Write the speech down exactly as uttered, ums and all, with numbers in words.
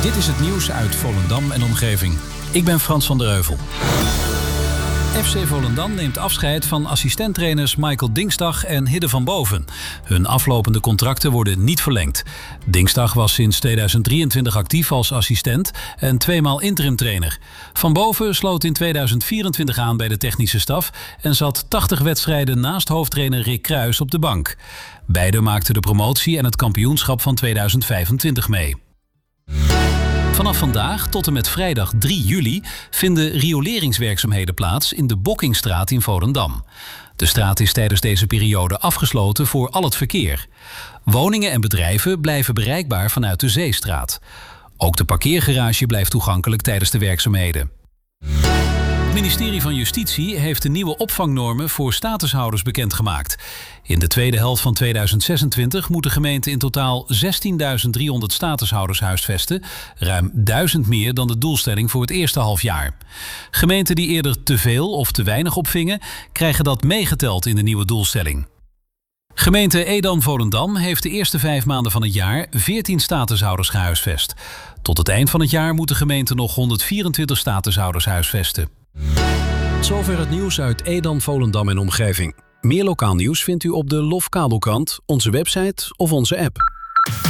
Dit is het nieuws uit Volendam en omgeving. Ik ben Frans van der Heuvel. F C Volendam neemt afscheid van assistenttrainers Michael Dingsdag en Hidde van Boven. Hun aflopende contracten worden niet verlengd. Dingsdag was sinds tweeduizend drieëntwintig actief als assistent en tweemaal interimtrainer. Van Boven sloot in tweeduizend vierentwintig aan bij de technische staf en zat tachtig wedstrijden naast hoofdtrainer Rick Kruijs op de bank. Beiden maakten de promotie en het kampioenschap van tweeduizend vijfentwintig mee. Vanaf vandaag tot en met vrijdag drie juli vinden rioleringswerkzaamheden plaats in de Bokkingstraat in Volendam. De straat is tijdens deze periode afgesloten voor al het verkeer. Woningen en bedrijven blijven bereikbaar vanuit de Zeestraat. Ook de parkeergarage blijft toegankelijk tijdens de werkzaamheden. Het ministerie van Justitie heeft de nieuwe opvangnormen voor statushouders bekendgemaakt. In de tweede helft van tweeduizend zesentwintig moet de gemeente in totaal zestienduizend driehonderd statushouders huisvesten, ruim duizend meer dan de doelstelling voor het eerste halfjaar. Gemeenten die eerder te veel of te weinig opvingen, krijgen dat meegeteld in de nieuwe doelstelling. Gemeente Edam-Volendam heeft de eerste vijf maanden van het jaar veertien statushouders gehuisvest. Tot het eind van het jaar moet de gemeente nog honderdvierentwintig statushouders huisvesten. Tot zover het nieuws uit Edam, Volendam en omgeving. Meer lokaal nieuws vindt u op de Lof Kabelkrant, onze website of onze app.